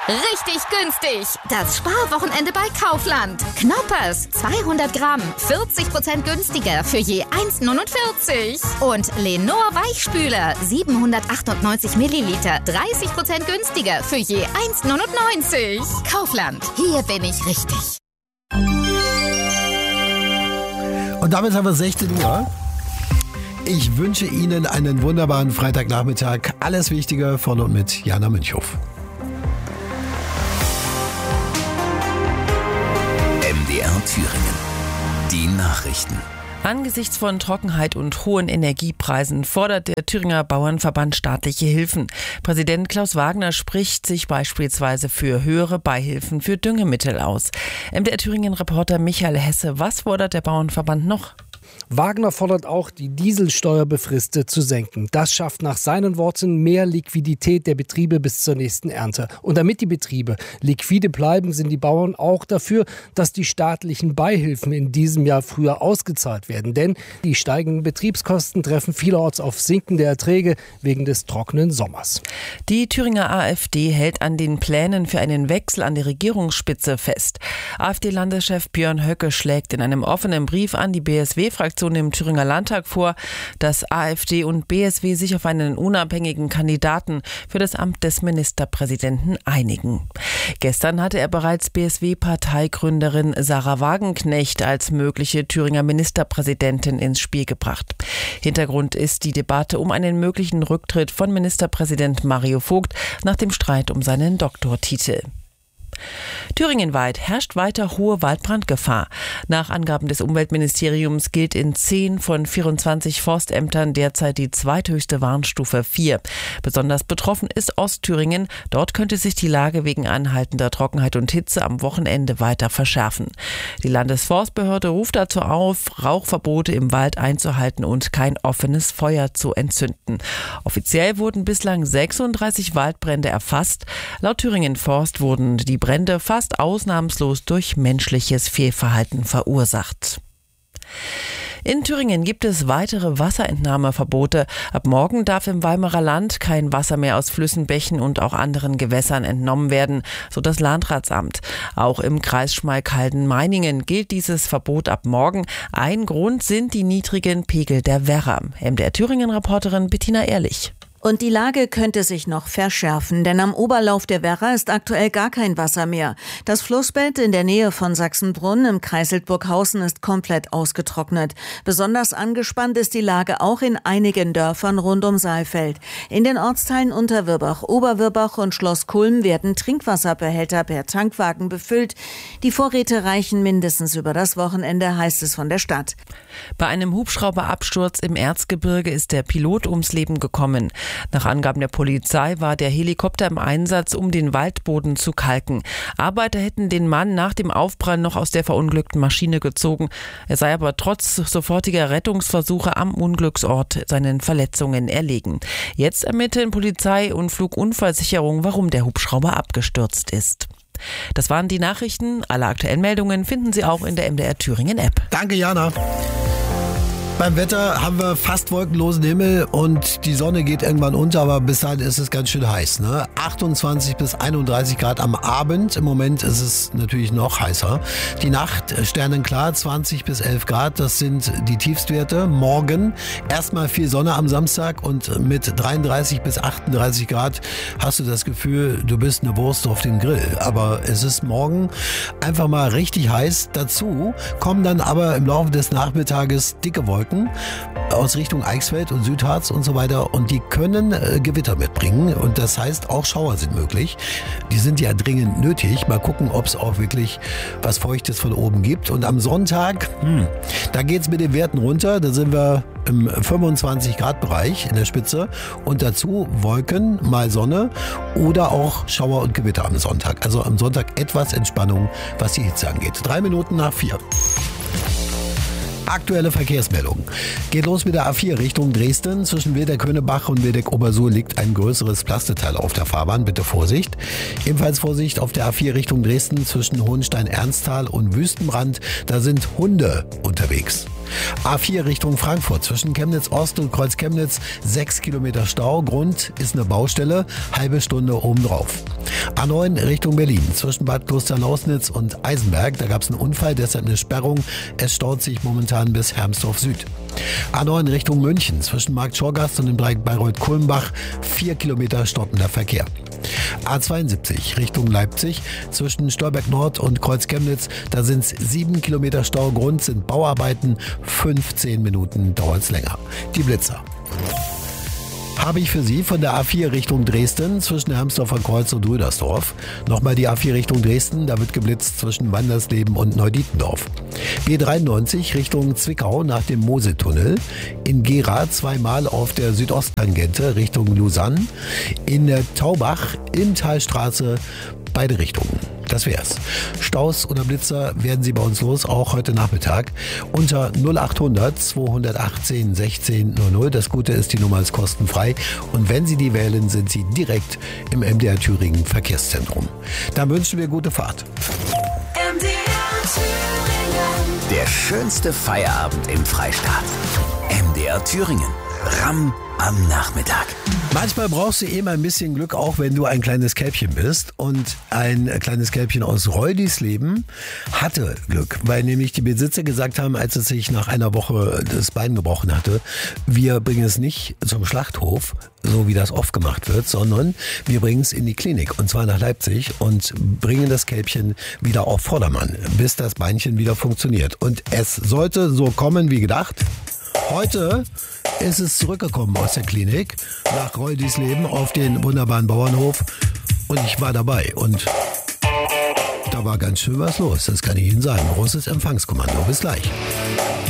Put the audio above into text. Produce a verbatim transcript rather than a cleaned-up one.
Richtig günstig. Das Sparwochenende bei Kaufland. Knoppers, zweihundert Gramm, vierzig Prozent günstiger für je eins Komma neunundvierzig. Und Lenor Weichspüler, siebenhundertachtundneunzig Milliliter, dreißig Prozent günstiger für je eins Komma neunundneunzig. Kaufland, hier bin ich richtig. Und damit haben wir sechzehn Uhr. Ich wünsche Ihnen einen wunderbaren Freitagnachmittag. Alles Wichtige von und mit Jana Münchhof. M D R Thüringen. Die Nachrichten. Angesichts von Trockenheit und hohen Energiepreisen fordert der Thüringer Bauernverband staatliche Hilfen. Präsident Klaus Wagner spricht sich beispielsweise für höhere Beihilfen für Düngemittel aus. M D R Thüringen-Reporter Michael Hesse, was fordert der Bauernverband noch? Wagner fordert auch, die Dieselsteuer befristet zu senken. Das schafft nach seinen Worten mehr Liquidität der Betriebe bis zur nächsten Ernte. Und damit die Betriebe liquide bleiben, sind die Bauern auch dafür, dass die staatlichen Beihilfen in diesem Jahr früher ausgezahlt werden. Denn die steigenden Betriebskosten treffen vielerorts auf sinkende Erträge wegen des trockenen Sommers. Die Thüringer AfD hält an den Plänen für einen Wechsel an der Regierungsspitze fest. AfD-Landeschef Björn Höcke schlägt in einem offenen Brief an die B S W-Fraktion im Thüringer Landtag vor, dass AfD und B S W sich auf einen unabhängigen Kandidaten für das Amt des Ministerpräsidenten einigen. Gestern hatte er bereits B S W-Parteigründerin Sarah Wagenknecht als mögliche Thüringer Ministerpräsidentin ins Spiel gebracht. Hintergrund ist die Debatte um einen möglichen Rücktritt von Ministerpräsident Mario Vogt nach dem Streit um seinen Doktortitel. Thüringenweit herrscht weiter hohe Waldbrandgefahr. Nach Angaben des Umweltministeriums gilt in zehn von vierundzwanzig Forstämtern derzeit die zweithöchste Warnstufe vier. Besonders betroffen ist Ostthüringen. Dort könnte sich die Lage wegen anhaltender Trockenheit und Hitze am Wochenende weiter verschärfen. Die Landesforstbehörde ruft dazu auf, Rauchverbote im Wald einzuhalten und kein offenes Feuer zu entzünden. Offiziell wurden bislang sechsunddreißig Waldbrände erfasst. Laut Thüringen Forst wurden die Brände fast ausnahmslos durch menschliches Fehlverhalten verursacht. In Thüringen gibt es weitere Wasserentnahmeverbote. Ab morgen darf im Weimarer Land kein Wasser mehr aus Flüssen, Bächen und auch anderen Gewässern entnommen werden, so das Landratsamt. Auch im Kreis Schmalkalden-Meiningen gilt dieses Verbot ab morgen. Ein Grund sind die niedrigen Pegel der Werra. M D R Thüringen-Reporterin Bettina Ehrlich. Und die Lage könnte sich noch verschärfen, denn am Oberlauf der Werra ist aktuell gar kein Wasser mehr. Das Flussbett in der Nähe von Sachsenbrunn im Kreis Hildburghausen ist komplett ausgetrocknet. Besonders angespannt ist die Lage auch in einigen Dörfern rund um Saalfeld. In den Ortsteilen Unterwirbach, Oberwirbach und Schloss Kulm werden Trinkwasserbehälter per Tankwagen befüllt. Die Vorräte reichen mindestens über das Wochenende, heißt es von der Stadt. Bei einem Hubschrauberabsturz im Erzgebirge ist der Pilot ums Leben gekommen. Nach Angaben der Polizei war der Helikopter im Einsatz, um den Waldboden zu kalken. Arbeiter hätten den Mann nach dem Aufprall noch aus der verunglückten Maschine gezogen. Er sei aber trotz sofortiger Rettungsversuche am Unglücksort seinen Verletzungen erlegen. Jetzt ermitteln Polizei und Flugunfallsicherung, warum der Hubschrauber abgestürzt ist. Das waren die Nachrichten. Alle aktuellen Meldungen finden Sie auch in der M D R Thüringen App. Danke, Jana. Beim Wetter haben wir fast wolkenlosen Himmel und die Sonne geht irgendwann unter, aber bis dahin ist es ganz schön heiß. Ne? achtundzwanzig bis einunddreißig Grad am Abend. Im Moment ist es natürlich noch heißer. Die Nacht sternenklar, zwanzig bis elf Grad. Das sind die Tiefstwerte. Morgen erstmal viel Sonne am Samstag und mit dreiunddreißig bis achtunddreißig Grad hast du das Gefühl, du bist eine Wurst auf dem Grill. Aber es ist morgen einfach mal richtig heiß. Dazu kommen dann aber im Laufe des Nachmittages dicke Wolken aus Richtung Eichsfeld und Südharz und so weiter und die können äh, Gewitter mitbringen und das heißt auch Schauer sind möglich. Die sind ja dringend nötig. Mal gucken, ob es auch wirklich was Feuchtes von oben gibt und am Sonntag, hm, da geht es mit den Werten runter, da sind wir im fünfundzwanzig Grad Bereich in der Spitze und dazu Wolken, mal Sonne oder auch Schauer und Gewitter am Sonntag. Also am Sonntag etwas Entspannung, was die Hitze angeht. Drei Minuten nach vier. Aktuelle Verkehrsmeldung. Geht los mit der A vier Richtung Dresden. Zwischen Wildeck-Höhnebach und Wildeck-Obersur liegt ein größeres Plasteteil auf der Fahrbahn. Bitte Vorsicht. Ebenfalls Vorsicht auf der A vier Richtung Dresden zwischen Hohenstein-Ernsthal und Wüstenbrand. Da sind Hunde unterwegs. A vier Richtung Frankfurt zwischen Chemnitz-Ost und Kreuz-Chemnitz sechs Kilometer Stau. Grund ist eine Baustelle, halbe Stunde obendrauf. A neun Richtung Berlin, zwischen Bad Klosterneußnitz und Eisenberg. Da gab es einen Unfall, deshalb eine Sperrung. Es staut sich momentan bis Hermsdorf Süd. A neun Richtung München, zwischen Markt Schorgast und dem Dreieck Bayreuth-Kulmbach. Vier Kilometer stoppender Verkehr. A zweiundsiebzig Richtung Leipzig, zwischen Stolberg Nord und Kreuz Chemnitz. Da sind es sieben Kilometer Stau. Grund sind Bauarbeiten. fünfzehn Minuten dauert es länger. Die Blitzer habe ich für Sie von der A vier Richtung Dresden zwischen Hermsdorfer Kreuz und Rüdersdorf. Nochmal die A vier Richtung Dresden, da wird geblitzt zwischen Wandersleben und Neudietendorf. B dreiundneunzig Richtung Zwickau nach dem Mosetunnel. In Gera zweimal auf der Südosttangente Richtung Lausanne. In der Taubach, Inntalstraße, beide Richtungen. Das wär's. Staus oder Blitzer werden Sie bei uns los, auch heute Nachmittag. Unter null achthundert zweihundertachtzehn sechzehn null null. Das Gute ist, die Nummer ist kostenfrei. Und wenn Sie die wählen, sind Sie direkt im M D R Thüringen Verkehrszentrum. Dann wünschen wir gute Fahrt. M D R Thüringen. Der schönste Feierabend im Freistaat. M D R Thüringen. Ramm am Nachmittag. Manchmal brauchst du eben ein bisschen Glück, auch wenn du ein kleines Kälbchen bist. Und ein kleines Kälbchen aus Reudisleben hatte Glück, weil nämlich die Besitzer gesagt haben, als es sich nach einer Woche das Bein gebrochen hatte, wir bringen es nicht zum Schlachthof, so wie das oft gemacht wird, sondern wir bringen es in die Klinik, und zwar nach Leipzig, und bringen das Kälbchen wieder auf Vordermann, bis das Beinchen wieder funktioniert. Und es sollte so kommen wie gedacht. Heute ist es zurückgekommen aus der Klinik nach Reudisleben auf den wunderbaren Bauernhof, und ich war dabei, und da war ganz schön was los, das kann ich Ihnen sagen. Großes Empfangskommando. Bis gleich.